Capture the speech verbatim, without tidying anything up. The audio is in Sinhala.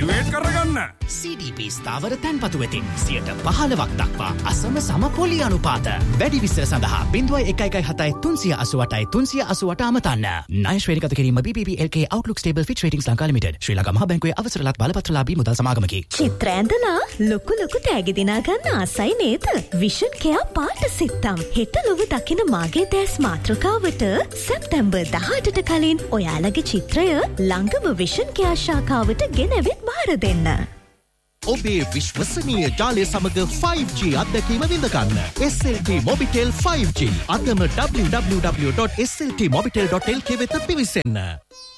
ඇක්ටිවේට් කරගන්න. C D B ස්ථාවර තැන්පතු වෙතින් සියයට පහළොවක් දක්වා අසම සම පොලි අනුපාත. වැඩි විස්තර සඳහා ज़ीरो एक एक सात तीन आठ आठ तीन आठ आठ අමතන්න. ණය ශ්‍රේණිගත කිරීම B B B L K Outlook Stable Fitch Ratings Lanka limited. ශ්‍රී ලංකා මහා බැංකුවේ අවසරලත් බලපත්‍රලාභී මුදල් සමාගමකි. චිත්‍ර ඇඳලා ලොකු ලොකු තෑගි දිනා ගන්න ආසයි නේද? විෂන් කෙයා පාට සිත්තම්. හෙට ලොව දකින මාගේ දැස් මාතෘකාවට සැප්තැම්බර් දහඅටට කලින් ඔයාලගේ චිත්‍රය ළඟම විෂන් කෙයා ශාඛාවට ගෙනවිත් බාර දෙන්න. ඔබේ විශ්වසනීය ජාලය සමග ෆයිව් ජී අත්දැකීම විඳ ගන්න. S L T Mobitel five G. අදම w w w dot s l t mobitel dot l k වෙත පිවිසෙන්න.